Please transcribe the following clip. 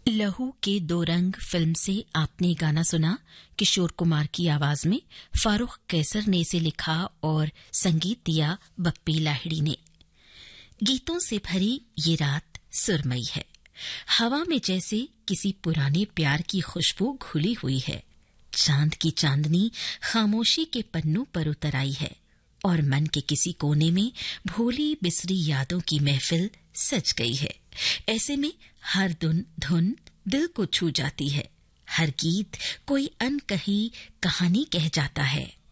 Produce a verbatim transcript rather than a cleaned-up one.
लहू के दो रंग फिल्म से आपने गाना सुना। किशोर कुमार की आवाज में फारूक कैसर ने इसे लिखा और संगीत दिया बप्पी लाहिड़ी ने। गीतों से भरी ये रात सुरमई है। हवा में जैसे किसी पुराने प्यार की खुशबू घुली हुई है। चांद की चांदनी खामोशी के पन्नों पर उतर आई है और मन के किसी कोने में भोली बिसरी यादों की महफिल सज गई है। ऐसे में हर धुन धुन दिल को छू जाती है। हर गीत कोई अनकही कहानी कह जाता है।